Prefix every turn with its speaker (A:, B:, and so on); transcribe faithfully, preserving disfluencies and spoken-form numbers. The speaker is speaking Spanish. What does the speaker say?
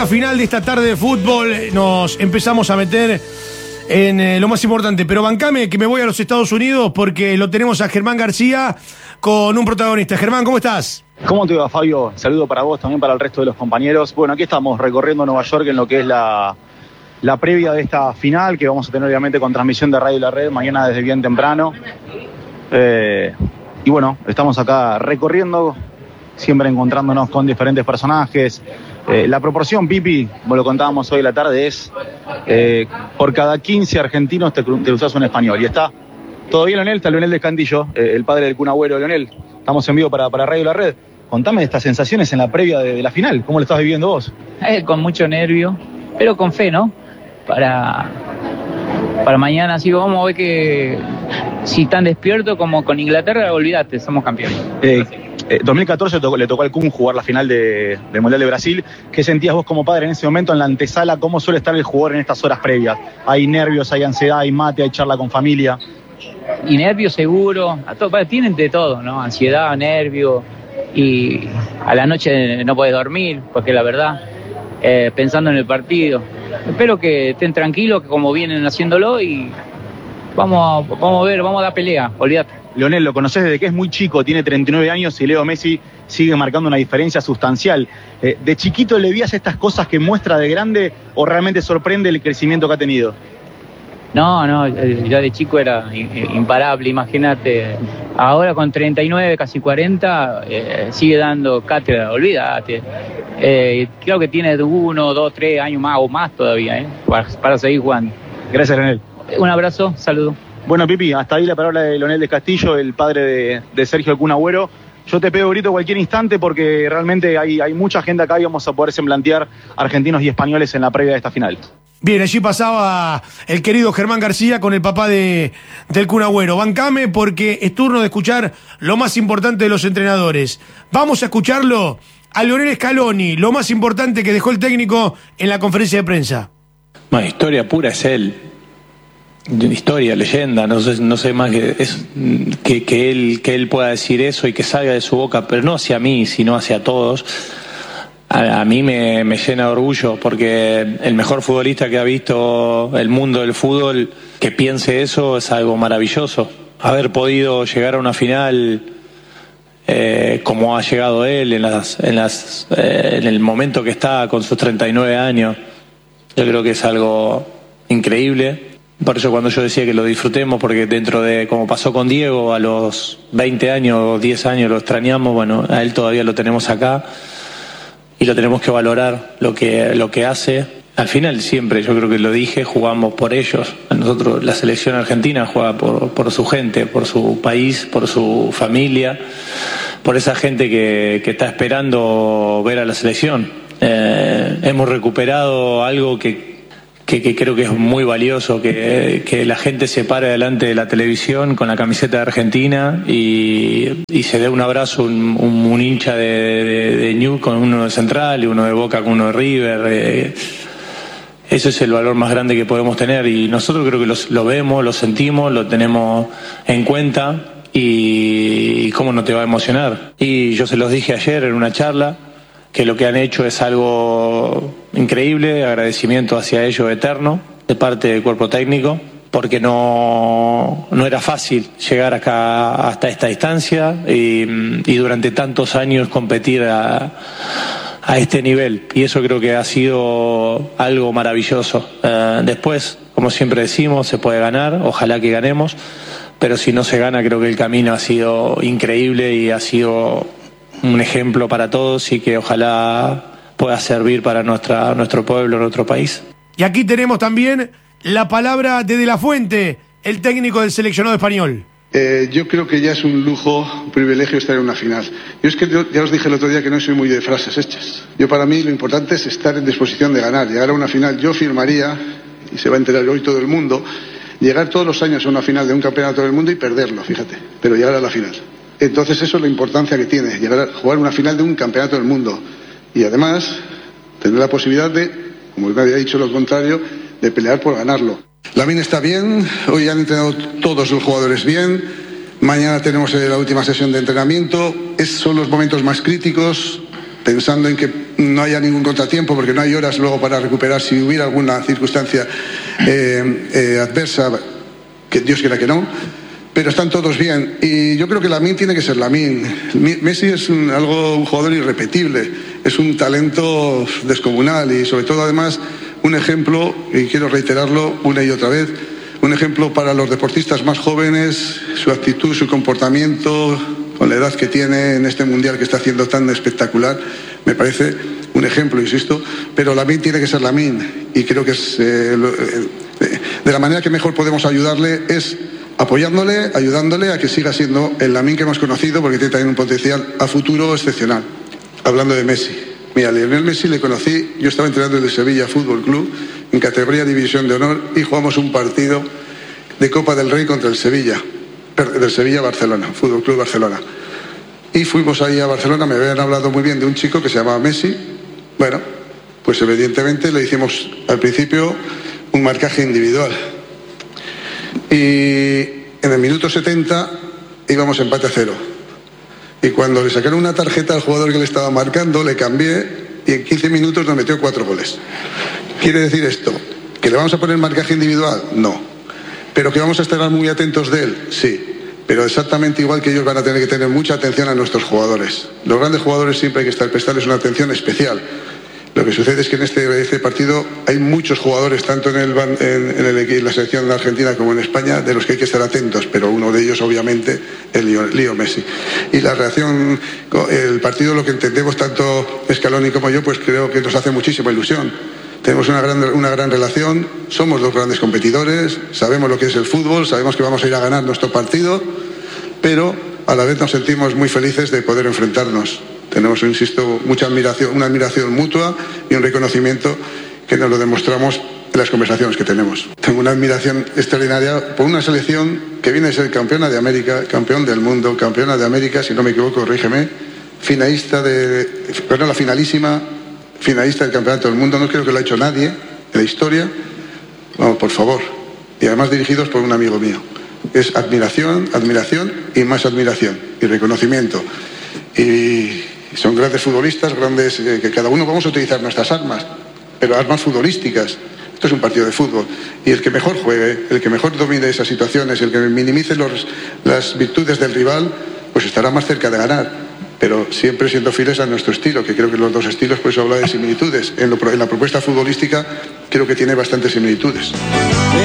A: recta final de esta tarde de fútbol. Nos empezamos a meter en eh, lo más importante. Pero bancame que me voy a los Estados Unidos porque lo tenemos a Germán García con un protagonista. Germán, ¿cómo estás?
B: ¿Cómo te va, Fabio? Saludo para vos, también para el resto de los compañeros. Bueno, aquí estamos recorriendo Nueva York en lo que es la, la previa de esta final, que vamos a tener obviamente con transmisión de Radio La Red mañana desde bien temprano. Eh, y bueno, estamos acá recorriendo, siempre encontrándonos con diferentes personajes. Eh, la proporción, Pipi, como lo contábamos hoy en la tarde, es eh, por cada quince argentinos te, te usás un español. Y está todavía Leonel, está Leonel Descantillo, eh, el padre del Kun Agüero. Leonel, estamos en vivo para, para Radio La Red. Contame estas sensaciones en la previa de, de la final. ¿Cómo lo estás viviendo vos?
C: Eh, con mucho nervio, pero con fe, ¿no? Para, para mañana, sí, vamos a ver que si tan despierto como con Inglaterra, olvídate, somos campeones.
B: Eh, eh, dos mil catorce tocó, le tocó al Kun jugar la final de, del Mundial de Brasil. ¿Qué sentías vos como padre en ese momento en la antesala? ¿Cómo suele estar el jugador en estas horas previas? ¿Hay nervios, hay ansiedad, hay mate, hay charla con familia?
C: Y nervios seguro, a todo, tienen de todo, ¿no? Ansiedad, nervio, y a la noche no puedes dormir, porque la verdad, eh, pensando en el partido. Espero que estén tranquilos, que como vienen haciéndolo, y vamos a, vamos a ver, vamos a dar pelea, olvídate.
B: Leonel, lo conocés desde que es muy chico, tiene treinta y nueve años y Leo Messi sigue marcando una diferencia sustancial. Eh, ¿De chiquito le vías estas cosas que muestra de grande o realmente sorprende el crecimiento que ha tenido?
C: No, no, ya de chico era imparable, imagínate. Ahora con treinta y nueve, casi cuarenta, eh, sigue dando cátedra, olvídate. Eh, creo que tiene uno, dos, tres años más o más todavía, ¿eh? para, para seguir jugando.
B: Gracias, Leonel.
C: Un abrazo, saludo.
B: Bueno, Pipi, hasta ahí la palabra de Leonel Descantillo, el padre de, de Sergio el Kun Agüero. Yo te pego grito cualquier instante porque realmente hay, hay mucha gente acá y vamos a poder semblantear argentinos y españoles en la previa de esta final.
A: Bien, allí pasaba el querido Germán García con el papá de, del Kun Agüero. Bancame porque es turno de escuchar lo más importante de los entrenadores. Vamos a escucharlo a Lionel Scaloni, lo más importante que dejó el técnico en la conferencia de prensa.
D: Bueno, historia pura es él. Historia, leyenda, no sé, no sé más que, es, que, que, él, que él pueda decir eso y que salga de su boca, pero no hacia mí, sino hacia todos. A, a mí me, me llena de orgullo porque el mejor futbolista que ha visto el mundo del fútbol, que piense eso, es algo maravilloso. Haber podido llegar a una final eh, como ha llegado él en, las, en, las, eh, en el momento que está con sus treinta y nueve años, yo creo que es algo increíble. Por eso cuando yo decía que lo disfrutemos, porque dentro de, como pasó con Diego, a los veinte años o diez años lo extrañamos, bueno, a él todavía lo tenemos acá y lo tenemos que valorar lo que, lo que hace. Al final siempre, yo creo que lo dije, jugamos por ellos. Nosotros, la selección argentina juega por, por su gente, por su país, por su familia, por esa gente que, que está esperando ver a la selección. Eh, hemos recuperado algo que Que, que creo que es muy valioso, que, que la gente se pare delante de la televisión con la camiseta de Argentina y, y se dé un abrazo, un, un, un hincha de, de, de New con uno de Central y uno de Boca con uno de River. Eh, ese es el valor más grande que podemos tener y nosotros creo que los, lo vemos, lo sentimos, lo tenemos en cuenta y, y cómo no te va a emocionar. Y yo se los dije ayer en una charla, que lo que han hecho es algo increíble, agradecimiento hacia ellos eterno, de parte del cuerpo técnico, porque no, no era fácil llegar acá hasta esta distancia y, y durante tantos años competir a, a este nivel. Y eso creo que ha sido algo maravilloso. Uh, después, como siempre decimos, se puede ganar, ojalá que ganemos, pero si no se gana creo que el camino ha sido increíble y ha sido un ejemplo para todos y que ojalá pueda servir para nuestra, nuestro pueblo, nuestro país.
A: Y aquí tenemos también la palabra de De La Fuente, el técnico del seleccionado español.
E: Eh, yo creo que ya es un lujo, un privilegio estar en una final. Yo es que yo, ya os dije el otro día que no soy muy de frases hechas. Yo para mí lo importante es estar en disposición de ganar, llegar a una final. Yo firmaría, y se va a enterar hoy todo el mundo, llegar todos los años a una final de un campeonato del mundo y perderlo, fíjate, pero llegar a la final. Entonces eso es la importancia que tiene, llegar a jugar una final de un campeonato del mundo y además tener la posibilidad de, como nadie ha dicho lo contrario, de pelear por ganarlo. Lamine está bien, hoy han entrenado todos los jugadores bien, mañana tenemos la última sesión de entrenamiento, esos son los momentos más críticos, pensando en que no haya ningún contratiempo, porque no hay horas luego para recuperar si hubiera alguna circunstancia eh, eh, adversa, que Dios quiera que no, pero están todos bien. Y yo creo que Lamine tiene que ser Lamine. Messi es un, algo, un jugador irrepetible, es un talento descomunal y sobre todo además un ejemplo, y quiero reiterarlo una y otra vez, un ejemplo para los deportistas más jóvenes, su actitud, su comportamiento, con la edad que tiene en este mundial que está haciendo tan espectacular, me parece un ejemplo, insisto, pero Lamine tiene que ser Lamine y creo que es eh, lo, eh, de la manera que mejor podemos ayudarle es apoyándole, ayudándole a que siga siendo el Lamine que hemos conocido, porque tiene también un potencial a futuro excepcional. Hablando de Messi, mira, Lionel Messi le conocí, yo estaba entrenando en el Sevilla Fútbol Club en categoría División de Honor y jugamos un partido de Copa del Rey contra el Sevilla, del Sevilla Barcelona, Fútbol Club Barcelona. Y fuimos ahí a Barcelona, me habían hablado muy bien de un chico que se llamaba Messi. Bueno, pues evidentemente le hicimos al principio un marcaje individual. Y en el minuto setenta íbamos empate a cero. Y cuando le sacaron una tarjeta al jugador que le estaba marcando, le cambié y en quince minutos nos metió cuatro goles. ¿Quiere decir esto? ¿Que le vamos a poner marcaje individual? No. ¿Pero que vamos a estar muy atentos de él? Sí. Pero exactamente igual que ellos van a tener que tener mucha atención a nuestros jugadores. Los grandes jugadores siempre hay que estar prestarles una atención especial. Lo que sucede es que en este, este partido hay muchos jugadores, tanto en, el, en, en, el, en la selección de Argentina como en España, de los que hay que estar atentos, pero uno de ellos obviamente es Leo, Leo Messi. Y la reacción, el partido, lo que entendemos tanto Scaloni como yo, pues creo que nos hace muchísima ilusión. Tenemos una gran, una gran relación, somos dos grandes competidores, sabemos lo que es el fútbol, sabemos que vamos a ir a ganar nuestro partido, pero a la vez nos sentimos muy felices de poder enfrentarnos. Tenemos, insisto, mucha admiración, una admiración mutua y un reconocimiento que nos lo demostramos en las conversaciones que tenemos. Tengo una admiración extraordinaria por una selección que viene a ser campeona de América, campeón del mundo, campeona de América, si no me equivoco, corrígeme, finalista de, perdón, la finalísima, finalista del campeonato del mundo, no creo que lo ha hecho nadie en la historia. Vamos, por favor. Y además dirigidos por un amigo mío. Es admiración, admiración y más admiración y reconocimiento. Y son grandes futbolistas, grandes, eh, que cada uno vamos a utilizar nuestras armas, pero armas futbolísticas. Esto es un partido de fútbol. Y el que mejor juegue, el que mejor domine esas situaciones, el que minimice los, las virtudes del rival, pues estará más cerca de ganar. Pero siempre siendo fieles a nuestro estilo, que creo que los dos estilos, por eso habla de similitudes. En, lo, en la propuesta futbolística creo que tiene bastantes similitudes.